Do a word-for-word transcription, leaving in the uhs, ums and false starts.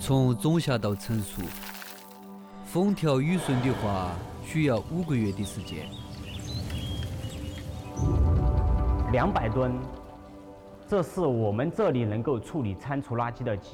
从种下到成熟，风调雨顺的话，需要五个月的时间。 两百吨，这是我们这里能够处理餐厨垃圾的极